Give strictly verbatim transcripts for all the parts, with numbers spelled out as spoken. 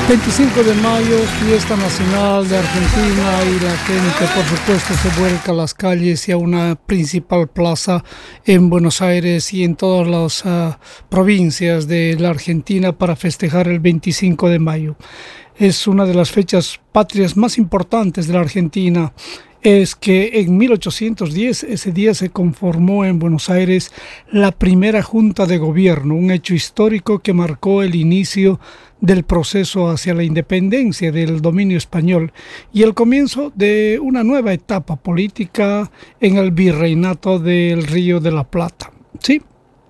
veinticinco de mayo, fiesta nacional de Argentina, y la gente, por supuesto, se vuelca a las calles y a una principal plaza en Buenos Aires y en todas las uh, provincias de la Argentina para festejar el veinticinco de mayo. Es una de las fechas patrias más importantes de la Argentina. Es que en mil ochocientos diez, ese día se conformó en Buenos Aires la primera junta de gobierno, un hecho histórico que marcó el inicio del proceso hacia la independencia del dominio español y el comienzo de una nueva etapa política en el virreinato del Río de la Plata. Sí.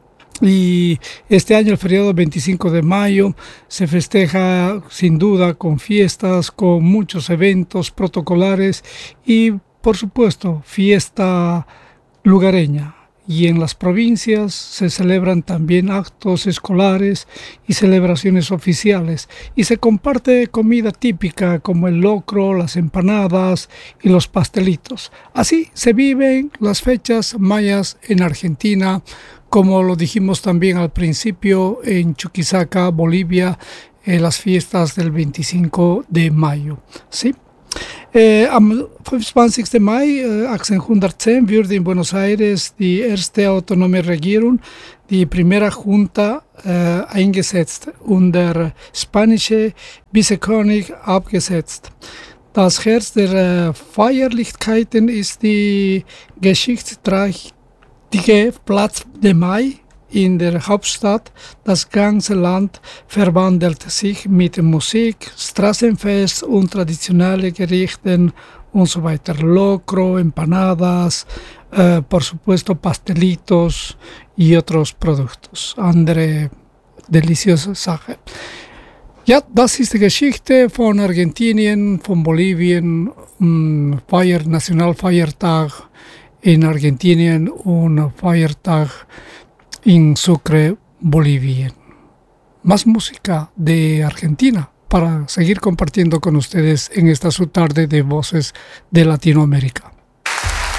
Y este año el feriado veinticinco de mayo se festeja sin duda con fiestas, con muchos eventos protocolares y por supuesto fiesta lugareña. Y en las provincias se celebran también actos escolares y celebraciones oficiales. Y se comparte comida típica como el locro, las empanadas y los pastelitos. Así se viven las fechas mayas en Argentina, como lo dijimos también al principio en Chuquisaca, Bolivia, eh, las fiestas del veinticinco de mayo. ¿Sí? Äh, am fünfundzwanzigsten Mai äh, achtzehnhundertzehn wurde in Buenos Aires die erste autonome Regierung, die primera Junta, äh, eingesetzt und der spanische Vizekönig abgesetzt. Das Herz der äh, Feierlichkeiten ist die geschichtsträchtige Platz de Mai in der Hauptstadt. Das ganze Land verwandelt sich mit Musik, Straßenfest und traditionellen Gerichten und so weiter. Locro, empanadas, eh, por supuesto pastelitos y otros productos. Andere deliciose Sache. Ja, das ist die Geschichte von Argentinien, von Bolivien, um, Feier, Nationalfeiertag in Argentinien und Feiertag en Sucre, Bolivia. Más música de Argentina para seguir compartiendo con ustedes en esta su tarde de Voces de Latinoamérica.